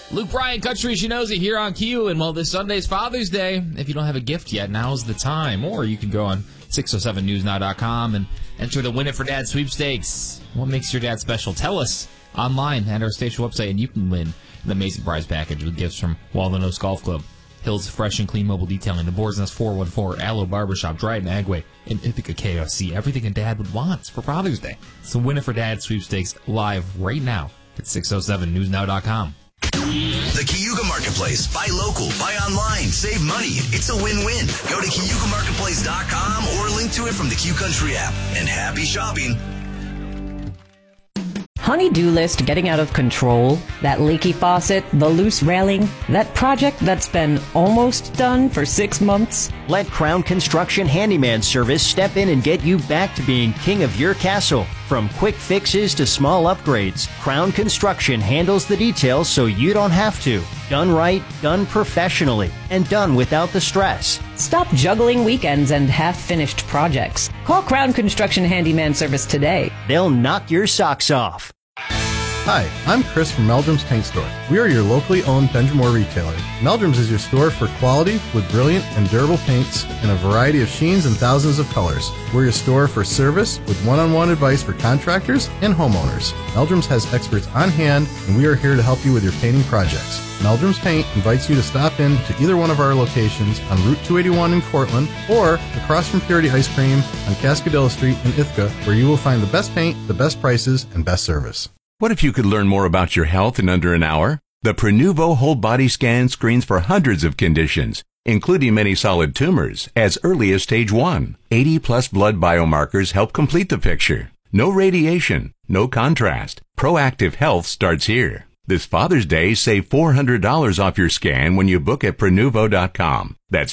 Luke Bryan, Country She Knows It here on Q. And well, this Sunday's Father's Day. If you don't have a gift yet, now's the time. Or you can go on 607newsnow.com and enter the Win It for Dad sweepstakes. What makes your dad special? Tell us online at our station website, and you can win an amazing prize package with gifts from Walden Oaks Golf Club, Hills Fresh and Clean Mobile Detailing, the Boar's Nest 414, Allo Barbershop, Dryden Agway, and Ithaca KFC. Everything a dad would want for Father's Day. So Win It for Dad sweepstakes live right now at 607newsnow.com. The Cayuga Marketplace. Buy local, buy online, save money. It's a win-win. Go to CayugaMarketplace.com or link to it from the Q Country app. And happy shopping. Honey-do list getting out of control, that leaky faucet, the loose railing, that project that's been almost done for 6 months. Let Crown Construction Handyman Service step in and get you back to being king of your castle. From quick fixes to small upgrades, Crown Construction handles the details so you don't have to. Done right, done professionally, and done without the stress. Stop juggling weekends and half-finished projects. Call Crown Construction Handyman Service today. They'll knock your socks off. Hi, I'm Chris from Meldrum's Paint Store. We are your locally owned Benjamin retailer. Meldrum's is your store for quality with brilliant and durable paints in a variety of sheens and thousands of colors. We're your store for service with one-on-one advice for contractors and homeowners. Meldrum's has experts on hand, and we are here to help you with your painting projects. Meldrum's Paint invites you to stop in to either one of our locations on Route 281 in Cortland or across from Purity Ice Cream on Cascadilla Street in Ithaca, where you will find the best paint, the best prices, and best service. What if you could learn more about your health in under an hour? The Prenuvo Whole Body Scan screens for hundreds of conditions, including many solid tumors, as early as stage 1. 80-plus blood biomarkers help complete the picture. No radiation, no contrast. Proactive health starts here. This Father's Day, save $400 off your scan when you book at Prenuvo.com. That's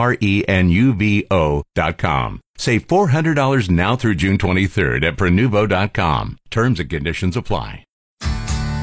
Prenuvo.com. Save $400 now through June 23rd at Prenuvo.com. Terms and conditions apply.